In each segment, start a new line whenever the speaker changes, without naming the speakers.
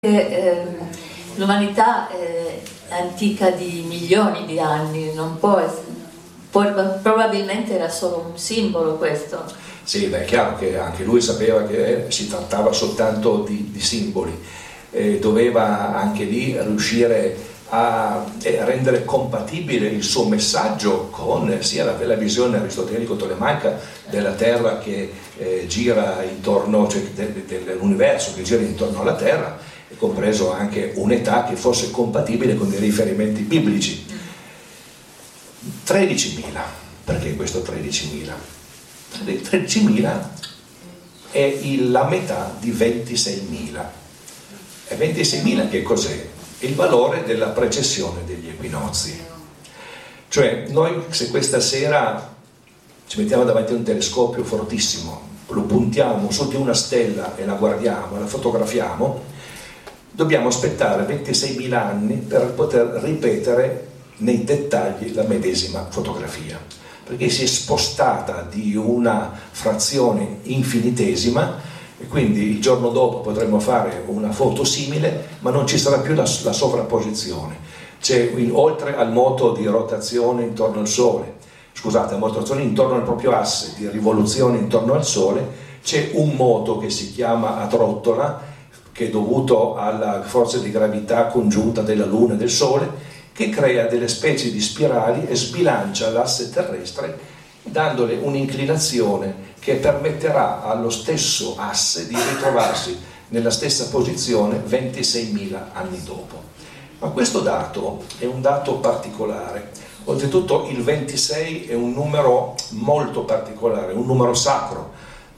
L'umanità è antica di milioni di anni, non può probabilmente era solo un simbolo questo.
Sì, beh, è chiaro che anche lui sapeva che si trattava soltanto di simboli, doveva anche lì riuscire a rendere compatibile il suo messaggio con sia la visione aristotelico-tolemaica della Terra che gira intorno, cioè dell'universo che gira intorno alla Terra, e compreso anche un'età che fosse compatibile con i riferimenti biblici. 13.000, perché questo 13.000? 13.000 è la metà di 26.000. E 26.000 che cos'è? Il valore della precessione degli equinozi. Cioè noi, se questa sera ci mettiamo davanti a un telescopio fortissimo, lo puntiamo su di una stella e la guardiamo, la fotografiamo, dobbiamo aspettare 26.000 anni per poter ripetere nei dettagli la medesima fotografia, perché si è spostata di una frazione infinitesima e quindi il giorno dopo potremo fare una foto simile, ma non ci sarà più la sovrapposizione. C'è, oltre al moto di rotazione intorno al Sole, scusate, la rotazione intorno al proprio asse di rivoluzione intorno al Sole, c'è un moto che si chiama a trottola, che è dovuto alla forza di gravità congiunta della Luna e del Sole, che crea delle specie di spirali e sbilancia l'asse terrestre, dandole un'inclinazione che permetterà allo stesso asse di ritrovarsi nella stessa posizione 26.000 anni dopo. Ma questo dato è un dato particolare. Oltretutto il 26 è un numero molto particolare, un numero sacro,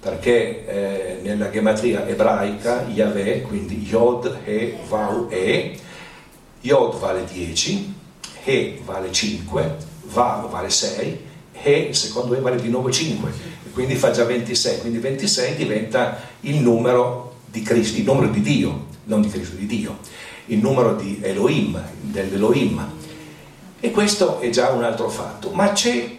perché nella gematria ebraica Yahweh, quindi Yod, He, Vav, E, Yod vale 10, He vale 5, Vav vale 6, He secondo E vale di nuovo 5, e quindi fa già 26, quindi 26 diventa il numero di Cristo, il numero di Dio, non di Cristo, di Dio, il numero di Elohim, dell'Elohim. E questo è già un altro fatto, ma c'è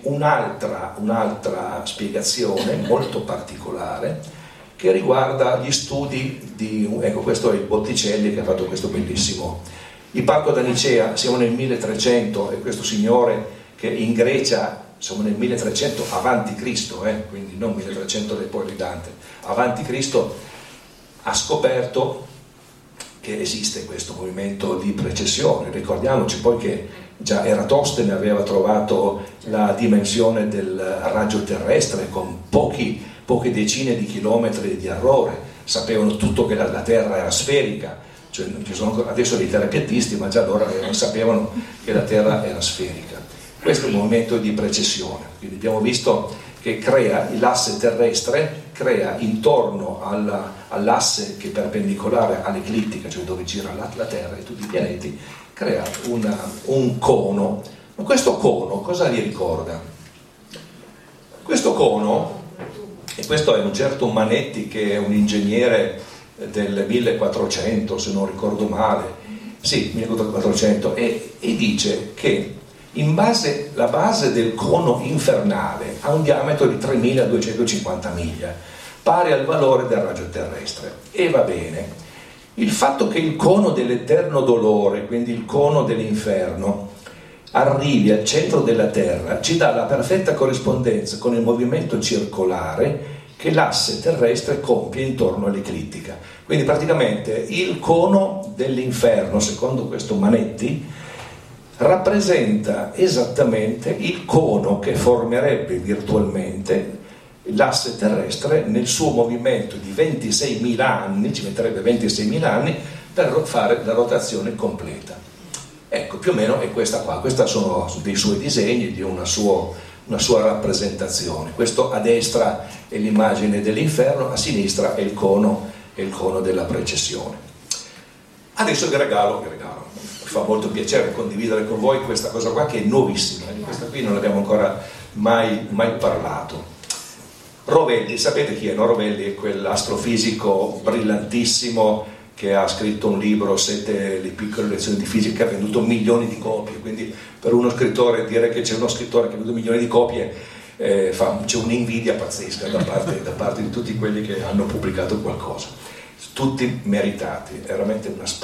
un'altra spiegazione molto particolare che riguarda gli studi ecco, questo è il Botticelli che ha fatto questo bellissimo. Il Parco da Nicea, siamo nel 1300 e questo signore che in Grecia, siamo nel 1300 avanti Cristo, quindi non 1300 del poi di Dante, avanti Cristo, ha scoperto che esiste questo movimento di precessione. Ricordiamoci poi che già Eratostene aveva trovato la dimensione del raggio terrestre con poche decine di chilometri di errore, sapevano tutto che la Terra era sferica, cioè ci sono adesso dei terrapiattisti, ma già allora sapevano che la Terra era sferica. Questo è il movimento di precessione, quindi abbiamo visto che crea l'asse terrestre, crea intorno all'asse che è perpendicolare all'eclittica, cioè dove gira la Terra e tutti i pianeti, crea un cono. Ma questo cono cosa gli ricorda? Questo cono, e questo è un certo Manetti che è un ingegnere del 1400 se non ricordo male, sì, 1400, e dice che la base del cono infernale ha un diametro di 3250 miglia, pari al valore del raggio terrestre. E va bene. Il fatto che il cono dell'eterno dolore, quindi il cono dell'inferno, arrivi al centro della Terra, ci dà la perfetta corrispondenza con il movimento circolare che l'asse terrestre compie intorno all'eclittica. Quindi praticamente il cono dell'inferno, secondo questo Manetti, rappresenta esattamente il cono che formerebbe virtualmente l'asse terrestre nel suo movimento di 26.000 anni, ci metterebbe 26.000 anni per fare la rotazione completa. Ecco, più o meno è questa qua, questi sono dei suoi disegni, di una sua rappresentazione. Questo a destra è l'immagine dell'inferno, a sinistra è il cono della precessione. Adesso vi regalo, mi fa molto piacere condividere con voi questa cosa qua che è nuovissima, di questa qui non abbiamo ancora mai parlato. Rovelli, sapete chi è? No? Rovelli è quell'astrofisico brillantissimo che ha scritto un libro, 7 le piccole lezioni di fisica, che ha venduto milioni di copie, quindi per uno scrittore dire che c'è uno scrittore che ha venduto milioni di copie c'è un'invidia pazzesca da parte di tutti quelli che hanno pubblicato qualcosa. tutti meritati, è veramente una